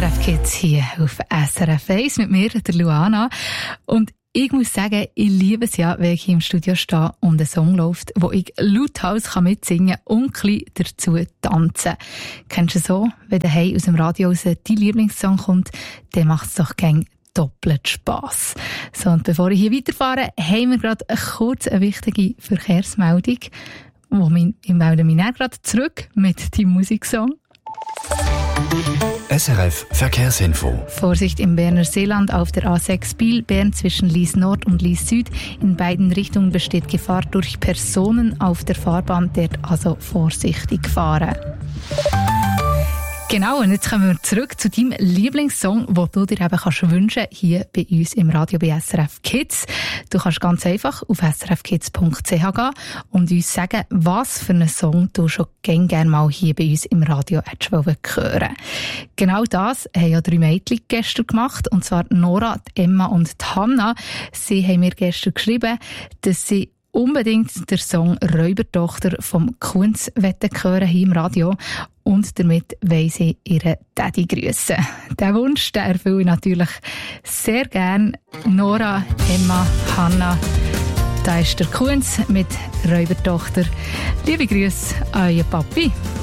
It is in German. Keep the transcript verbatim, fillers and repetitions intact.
S R F Kids hier auf S R F eins mit mir, der Luana. Und ich muss sagen, ich liebe es ja, wenn ich hier im Studio stehe und ein Song läuft, wo ich lauthals mitsingen und ein bisschen dazu tanzen. Kennst du so, wenn daheim aus dem Radio raus dein Lieblingssong kommt, dann macht es doch gern doppelt Spass. So, und bevor ich hier weiterfahre, haben wir gerade kurz eine wichtige Verkehrsmeldung. Wo ich melde mich dann gerade zurück mit deinem Musiksong. S R F Verkehrsinfo. Vorsicht im Berner Seeland auf der A sechs Biel, Bern zwischen Lies Nord und Lies Süd. In beiden Richtungen besteht Gefahr durch Personen auf der Fahrbahn, dort also vorsichtig fahren. Genau, und jetzt kommen wir zurück zu deinem Lieblingssong, den du dir eben kannst wünschen hier bei uns im Radio bei S R F Kids. Du kannst ganz einfach auf s r f kids punkt c h gehen und uns sagen, was für einen Song du schon gerne, gerne mal hier bei uns im Radio hättest hören. Genau das haben ja drei Mädchen gestern gemacht, und zwar Nora, Emma und Hanna. Sie haben mir gestern geschrieben, dass sie unbedingt den Song «Räubertochter» vom Kunz hören hier im Radio. Und damit wollen sie ihren Daddy grüssen. Diesen Wunsch den erfülle ich natürlich sehr gern. Nora, Emma, Hanna, da ist der Kunz mit «Räubertochter». Liebe Grüße an euren Papi.